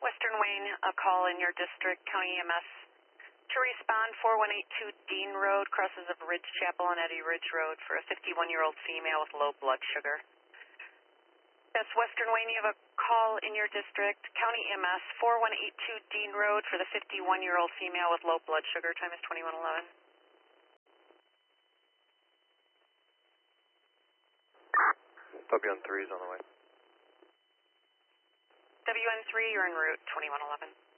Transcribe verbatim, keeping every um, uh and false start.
Western Wayne, a call in your district, County E M S. To respond, four one eight two Dean Road, crosses of Ridge Chapel and Eddy Ridge Road for a fifty-one-year-old female with low blood sugar. That's Western Wayne, you have a call in your district, County E M S, four one eight two Dean Road for the fifty-one-year-old female with low blood sugar. Time is twenty-one eleven. W N three is on the way. W N three, you're en route, twenty-one eleven.